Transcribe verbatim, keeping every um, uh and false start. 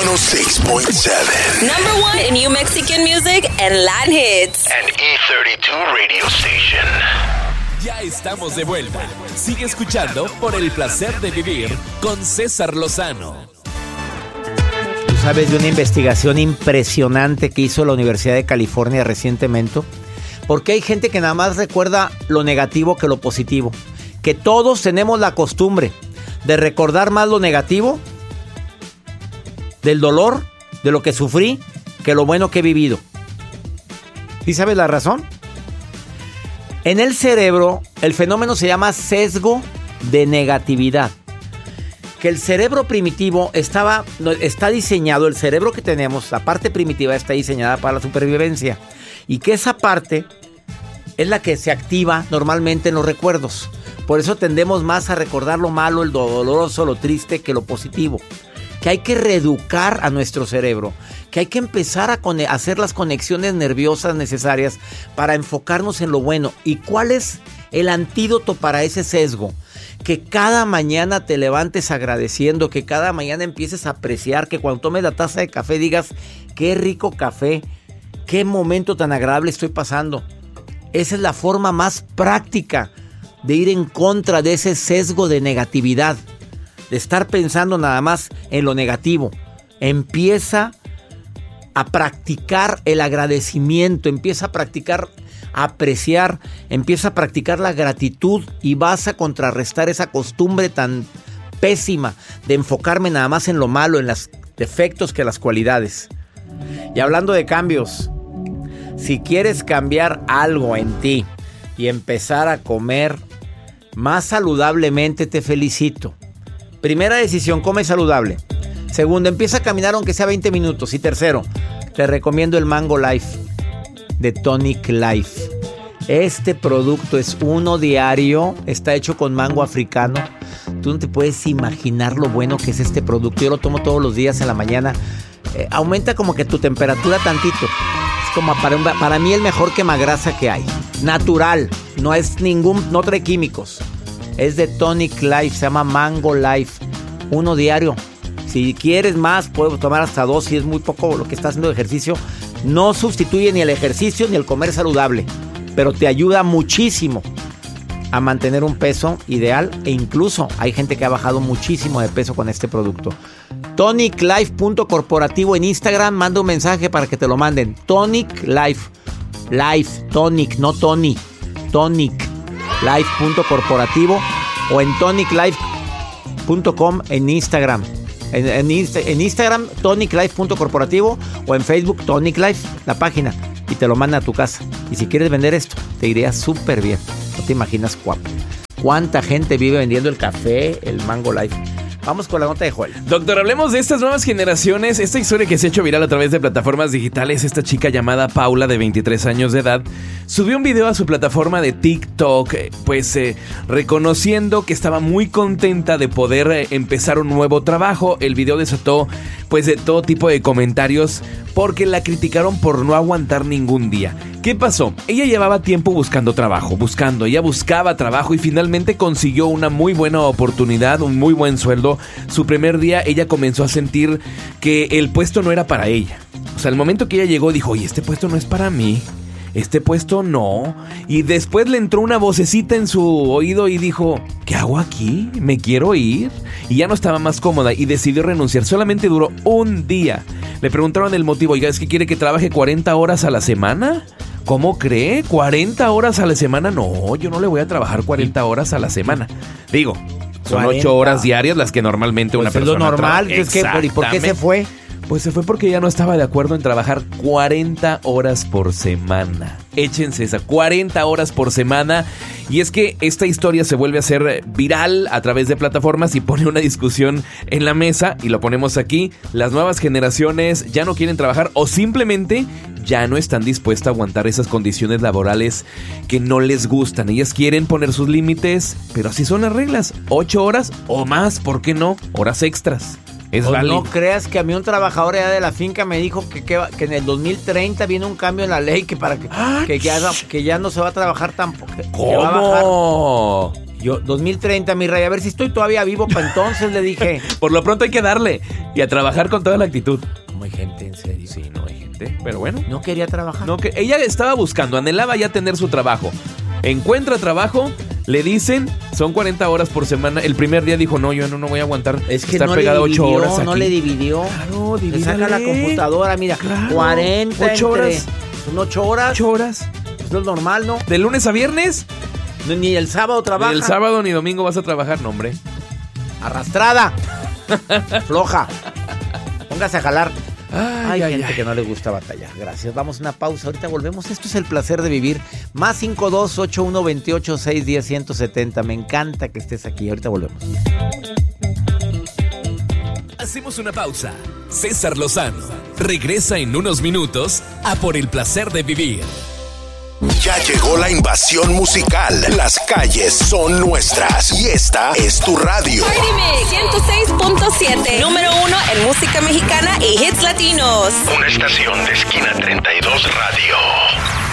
ciento seis punto siete. Number one in New Mexican music and Latin hits. And E treinta y dos Radio Station. Ya estamos de vuelta. Sigue escuchando Por el Placer de Vivir con César Lozano. ¿Tú sabes de una investigación impresionante que hizo la Universidad de California recientemente? Porque hay gente que nada más recuerda lo negativo que lo positivo. Que todos tenemos la costumbre de recordar más lo negativo, del dolor, de lo que sufrí, que lo bueno que he vivido. ¿Sí sabes la razón? En el cerebro, el fenómeno se llama sesgo de negatividad. Que el cerebro primitivo estaba, está diseñado, el cerebro que tenemos, la parte primitiva está diseñada para la supervivencia. Y que esa parte es la que se activa normalmente en los recuerdos. Por eso tendemos más a recordar lo malo, el doloroso, lo triste que lo positivo. Que hay que reeducar a nuestro cerebro. Que hay que empezar a cone- hacer las conexiones nerviosas necesarias para enfocarnos en lo bueno. ¿Y cuál es el antídoto para ese sesgo? Que cada mañana te levantes agradeciendo, que cada mañana empieces a apreciar, que cuando tomes la taza de café digas, qué rico café, qué momento tan agradable estoy pasando. Esa es la forma más práctica de ir en contra de ese sesgo de negatividad, de estar pensando nada más en lo negativo. Empieza a practicar el agradecimiento, empieza a practicar, a apreciar, empieza a practicar la gratitud y vas a contrarrestar esa costumbre tan pésima de enfocarme nada más en lo malo, en los defectos que las cualidades. Y hablando de cambios, si quieres cambiar algo en ti y empezar a comer más saludablemente, te felicito. Primera decisión, come saludable. Segundo, empieza a caminar aunque sea veinte minutos. Y tercero, te recomiendo el Mango Life de Tonic Life. Este producto es uno diario, está hecho con mango africano. Tú no te puedes imaginar lo bueno que es este producto. Yo lo tomo todos los días en la mañana. Eh, aumenta como que tu temperatura tantito. Es como para, para mí el mejor quemagrasa que hay. Natural, no es ningún, no trae químicos. Es de Tonic Life, se llama Mango Life. Uno diario. Si quieres más, puedes tomar hasta dos si es muy poco lo que estás haciendo de ejercicio. No sustituye ni el ejercicio ni el comer saludable, pero te ayuda muchísimo a mantener un peso ideal e incluso hay gente que ha bajado muchísimo de peso con este producto. tonic life punto corporativo en Instagram, manda un mensaje para que te lo manden. Tonic Life, Life, Tonic, no Tony, Tonic Life punto corporativo o en tonic life punto com en Instagram. En, en, en Instagram, tonic life punto corporativo o en Facebook, Tonic Life, la página, y te lo manda a tu casa. Y si quieres vender esto, te iría súper bien. No te imaginas guapo. ¿Cuánta gente vive vendiendo el café, el Mango Life? Vamos con la nota de Joel. Doctor, hablemos de estas nuevas generaciones. Esta historia que se ha hecho viral a través de plataformas digitales. Esta chica llamada Paula, de veintitrés años de edad, subió un video a su plataforma de TikTok, pues eh, reconociendo que estaba muy contenta de poder eh, empezar un nuevo trabajo. El video desató pues de todo tipo de comentarios porque la criticaron por no aguantar ningún día. ¿Qué pasó? Ella llevaba tiempo buscando trabajo, buscando, ella buscaba trabajo y finalmente consiguió una muy buena oportunidad, un muy buen sueldo. Su primer día ella comenzó a sentir que el puesto no era para ella. O sea, el momento que ella llegó dijo, oye, este puesto no es para mí, este puesto no. Y después le entró una vocecita en su oído y dijo, ¿qué hago aquí? ¿Me quiero ir? Y ya no estaba más cómoda y decidió renunciar. Solamente duró un día. Le preguntaron el motivo, oiga, ¿es que quiere que trabaje cuarenta horas a la semana? ¿Cómo cree? ¿cuarenta horas a la semana? No, yo no le voy a trabajar cuarenta horas a la semana. Digo, son ocho horas diarias las que normalmente una pues persona es lo normal. trabaja. Es que, ¿y por qué se fue? Pues se fue porque ya no estaba de acuerdo en trabajar cuarenta horas por semana. Échense esa, cuarenta horas por semana. Y es que esta historia se vuelve a hacer viral a través de plataformas y pone una discusión en la mesa. Y lo ponemos aquí. Las nuevas generaciones ya no quieren trabajar o simplemente ya no están dispuestas a aguantar esas condiciones laborales que no les gustan. Ellas quieren poner sus límites, pero así son las reglas. Ocho horas o más, ¿por qué no? Horas extras. Es pues válido. No creas que a mí un trabajador de la finca me dijo que, que, que en el dos mil treinta viene un cambio en la ley que para que, que, ya, que ya no se va a trabajar tampoco. ¿Cómo? Yo, dos mil treinta, mi rey, a ver si estoy todavía vivo para entonces, le dije. Por lo pronto hay que darle y a trabajar con toda la actitud. ¿Cómo hay gente, en serio? Sí, no hay gente, pero bueno. No quería trabajar. No, que ella estaba buscando, anhelaba ya tener su trabajo. Encuentra trabajo, le dicen, son cuarenta horas por semana. El primer día dijo, no, yo no, no voy a aguantar es que estar no pegado le dividió, ocho horas aquí. No le dividió. Claro, le saca la computadora, mira, claro. cuarenta ocho horas. Son ocho horas. Ocho horas. Eso es normal, ¿no? ¿De lunes a viernes? No, ni el sábado trabaja. Ni el sábado ni domingo vas a trabajar, no, hombre. Arrastrada. Floja. Póngase a jalar. Ay, Hay ay, gente ay. que no le gusta batallar. Gracias. Vamos a una pausa. Ahorita volvemos. Esto es el placer de vivir. Más cinco dos ocho uno dos ocho seis uno cero uno siete. Me encanta que estés aquí. Ahorita volvemos. Hacemos una pausa. César Lozano regresa en unos minutos a Por el placer de vivir. Ya llegó la invasión musical. Las calles son nuestras y esta es tu radio. Party Mix ciento seis punto siete, número uno en música mexicana y hits latinos. Una estación de Esquina treinta y dos Radio.